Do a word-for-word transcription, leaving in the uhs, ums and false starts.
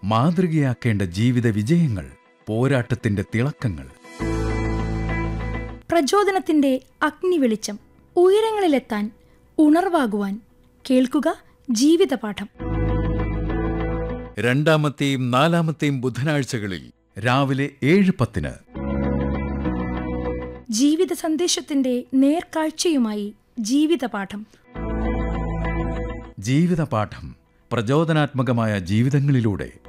മാതൃകയാക്കേണ്ട ജീവിത വിജയങ്ങൾ, പോരാട്ടത്തിന്റെ തിളക്കങ്ങൾ. പ്രചോദനത്തിന്റെ അഗ്നിവെളിച്ചം, ഉയരങ്ങളിലെത്താൻ ഉണർവാകുവാൻ. കേൾക്കുക ജീവിതപാഠം. രണ്ടാമത്തെയും നാലാമത്തെയും ബുധനാഴ്ചകളിൽ രാവിലെ ഏഴ് പത്തിന്. ജീവിത സന്ദേശത്തിന്റെ നേർക്കാഴ്ചയുമായി ജീവിതപാഠം. ജീവിതപാഠം പ്രചോദനാത്മകമായ ജീവിതങ്ങളിലൂടെ